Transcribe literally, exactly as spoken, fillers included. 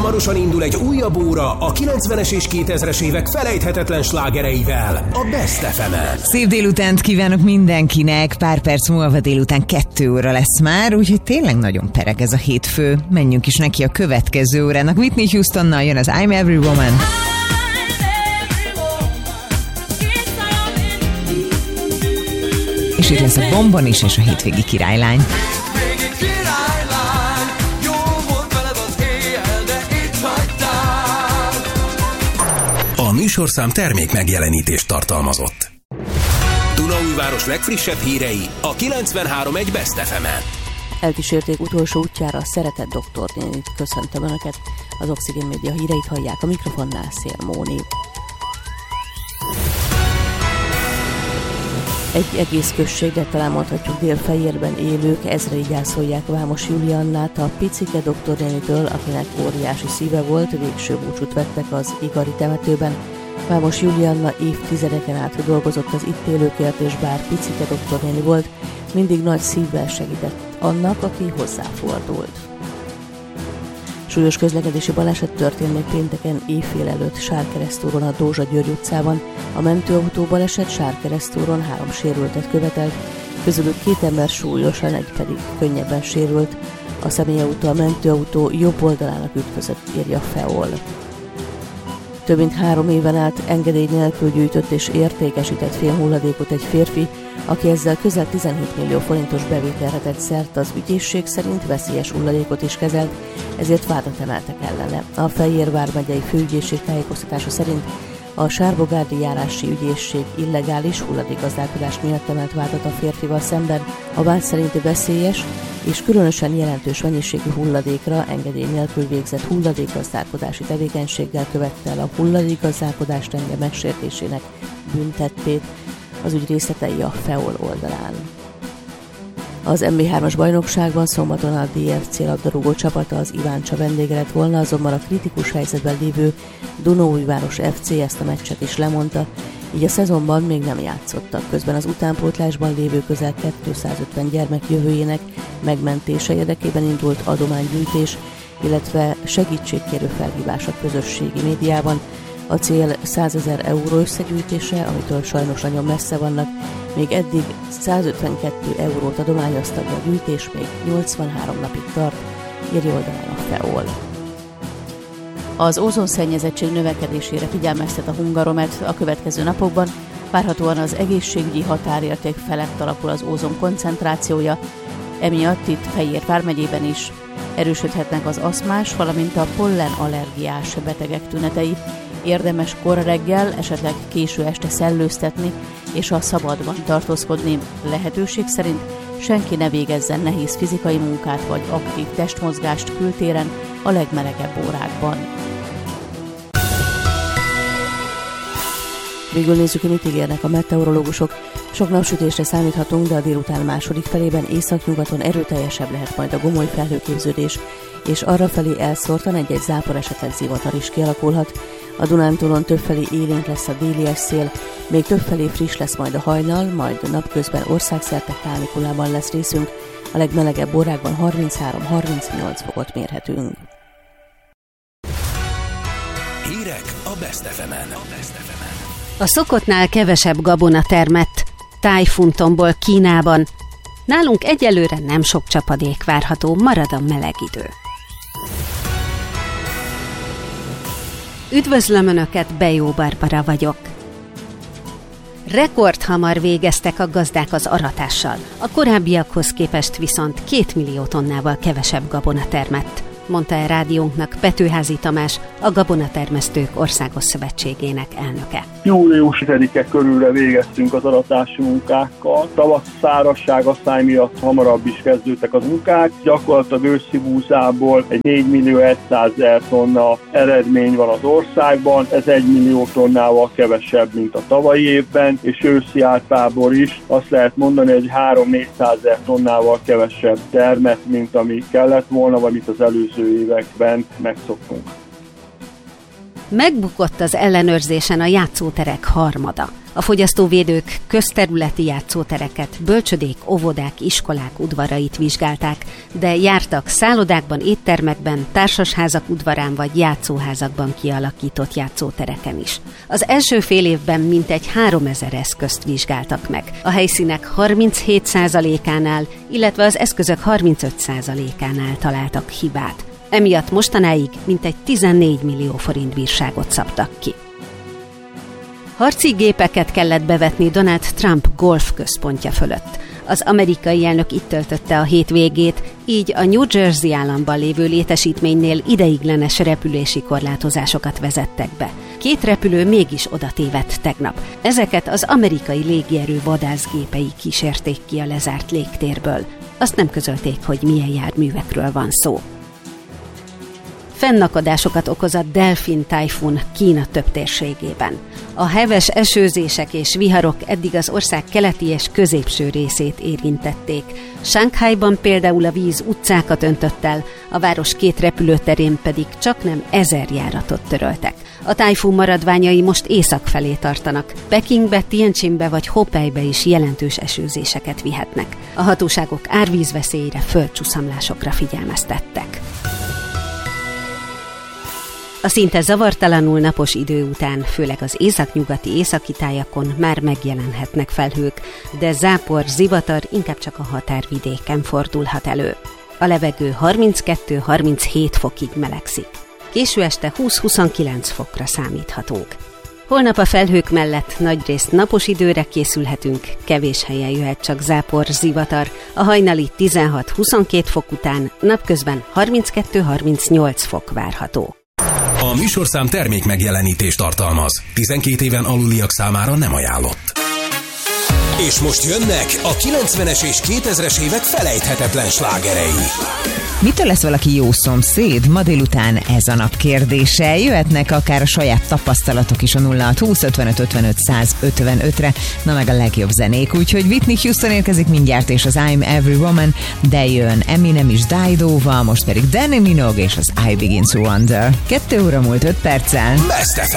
Hamarosan indul egy újabb óra a kilencvenes és kétezres évek felejthetetlen slágereivel, a Best ef emen. Szép délutánt kívánok mindenkinek, pár perc múlva délután kettő óra lesz már, úgyhogy tényleg nagyon pereg ez a hétfő. Menjünk is neki a következő órának. Whitney Houstonnal jön az I'm Every Woman. És itt lesz a Bombon is, és a hétvégi királylány. A műsorszám termék megjelenítést tartalmazott. Dunaújváros legfrissebb hírei a kilencvenhárom egy Best ef emen. Elkísérték utolsó útjára a szeretett doktornénit. Köszöntöm Önöket, az Oxigén Média híreit hallják, a mikrofonnál Szél Móni. Egy egész községre, talán mondhatjuk Dél-Fejérben élők ezrei gyászolják Vámos Juliannát, a picike doktornénitől, akinek óriási szíve volt, végső búcsút vettek az Igari temetőben. Vámos Julianna évtizedeken át dolgozott az itt élőkért, és bár picike doktornéni volt, mindig nagy szívvel segített annak, aki hozzáfordult. Súlyos közlekedési baleset történt még pénteken éjfél előtt Sárkeresztúron a Dózsa-György utcában. A mentőautó baleset Sárkeresztúron három sérültet követelt, közülük két ember súlyosan, egy pedig könnyebben sérült. A személyautó a mentőautó jobb oldalának ütközött, írja Feol. Több mint három éven át engedély nélkül gyűjtött és értékesített fémhulladékot egy férfi, aki ezzel közel tizenhét millió forintos bevételre tett szert, az ügyészség szerint veszélyes hulladékot is kezelt, ezért vádat emeltek ellene. A Fejér vármegyei főügyészség tájékoztatása szerint a Sárbogárdi járási ügyészség illegális hulladékgazdálkodás miatt emelt vádat a férfival szemben. A vád szerint veszélyes és különösen jelentős mennyiségű hulladékra engedély nélkül végzett hulladékgazdálkodási tevékenységgel követte el a hulladékgazdálkodás rendre megsértésének büntettét. Az ügy részletei a Feol oldalán. Az em bé hármas bajnokságban szombaton a dé ef cé labdarúgó csapata az Iváncsa vendége lett volna, azonban a kritikus helyzetben lévő Dunaújváros ef cé ezt a meccset is lemondta, így a szezonban még nem játszottak. Közben az utánpótlásban lévő közel kétszázötven gyermek jövőjének megmentése érdekében indult adománygyűjtés, illetve segítségkérő felhívás a közösségi médiában. A cél százezer euró összegyűjtése, amitől sajnos nagyon messze vannak. Még eddig százötvenkettő eurót adományoztak, de a gyűjtés még nyolcvanhárom napig tart, írja oldalán a Feol. Az ózonszennyezettség növekedésére figyelmeztet a Hungaromet a következő napokban. Várhatóan az egészségügyi határérték felett alakul az ózon koncentrációja, emiatt itt Fejér vármegyében is erősödhetnek az aszmás, valamint a pollenallergiás betegek tünetei. Érdemes kora reggel, esetleg késő este szellőztetni és a szabadban tartózkodni. Lehetőség szerint senki ne végezzen nehéz fizikai munkát vagy aktív testmozgást kültéren a legmelegebb órákban. Végül nézzük, hogy mit ígérnek a meteorológusok. Sok napsütésre számíthatunk, de a délután második felében északnyugaton erőteljesebb lehet majd a gomoly felhőképződés, és arrafelé elszórtan egy-egy zápor, esetleg zivatar is kialakulhat. A Dunántúlon többfelé élénk lesz a délies szél, még többfelé friss lesz majd a hajnal, majd napközben országszerte kánikulában lesz részünk, a legmelegebb órákban harminchárom-harmincnyolc fokot mérhetünk. Hírek a Best ef emen. A szokottnál kevesebb gabona termett Tájfuntomból Kínában. Nálunk egyelőre nem sok csapadék várható, marad a meleg idő. Üdvözlöm Önöket, Bejó Barbara vagyok. Rekordhamar végeztek a gazdák az aratással. A korábbiakhoz képest viszont két millió tonnával kevesebb gabona termett, mondta el rádiónknak Petőházy Tamás, a Gabonatermesztők Országos Szövetségének elnöke. július tizedike körülre végeztünk az aratási munkákkal. Tavasz szárazság asszály miatt hamarabb is kezdődtek az munkák. Gyakorlatilag őszi búzából egy négy millió százezer tonna eredmény van az országban. Ez egy millió tonnával kevesebb, mint a tavalyi évben, és őszi árpából is azt lehet mondani, hogy három-négyszázezer tonnával kevesebb termet, mint ami kellett volna, vagy mint az előző években megszoktunk. Megbukott az ellenőrzésen a játszóterek harmada. A fogyasztóvédők közterületi játszótereket, bölcsödék, óvodák, iskolák udvarait vizsgálták, de jártak szállodákban, éttermekben, társasházak udvarán vagy játszóházakban kialakított játszótereken is. Az első fél évben mintegy háromezer eszközt vizsgáltak meg. A helyszínek harminchét százalékánál, illetve az eszközök harmincöt százalékánál találtak hibát. Emiatt mostanáig mintegy tizennégy millió forint bírságot szabtak ki. Harci gépeket kellett bevetni Donald Trump golf központja fölött. Az amerikai elnök itt töltötte a hétvégét, így a New Jersey államban lévő létesítménynél ideiglenes repülési korlátozásokat vezettek be. Két repülő mégis oda tévedt tegnap. Ezeket az amerikai légierő vadászgépei kísérték ki a lezárt légtérből. Azt nem közölték, hogy milyen járművekről van szó. Fennakadásokat okoz a Delfin tájfun Kína több térségében. A heves esőzések és viharok eddig az ország keleti és középső részét érintették. Shanghaiban például a víz utcákat öntött el, a város két repülőterén pedig csaknem ezer járatot töröltek. A tájfun maradványai most észak felé tartanak. Pekingbe, Tianjinbe vagy Hopeibe is jelentős esőzéseket vihetnek. A hatóságok árvízveszélyre, földcsúszamlásokra figyelmeztettek. A szinte zavartalanul napos idő után, főleg az északnyugati északi tájakon már megjelenhetnek felhők, de zápor, zivatar inkább csak a határvidéken fordulhat elő. A levegő harminckettő-harminchét fokig melegszik. Késő este húsz-huszonkilenc fokra számíthatunk. Holnap a felhők mellett nagyrészt napos időre készülhetünk, kevés helyen jöhet csak zápor, zivatar, a hajnali tizenhat-huszonkét fok után napközben harminckettő-harmincnyolc fok várható. A műsorszám termék megjelenítést tartalmaz. tizenkét éven aluliak számára nem ajánlott. És most jönnek a kilencvenes és kétezres évek felejthetetlen slágerei. Mitől lesz valaki jó szomszéd? Ma délután ez a nap kérdése. Jöhetnek akár a saját tapasztalatok is a nulla hat húsz ötvenöt ötvenöt száz ötvenötre, na meg a legjobb zenék. Úgyhogy Whitney Houston érkezik mindjárt, és az I'm Every Woman, de jön Eminem is Dido-val, most pedig Danny Minogue és az I Begin to Wonder. Kettő óra múlt öt perccel. Best